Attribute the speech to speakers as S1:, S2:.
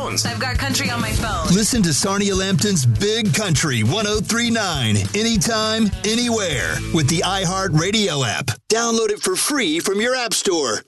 S1: headphones.
S2: I've got country on my phone.
S3: Listen to Sarnia Lambton's Big Country 1039 anytime, anywhere with the iHeartRadio app. Download it for free from your app store.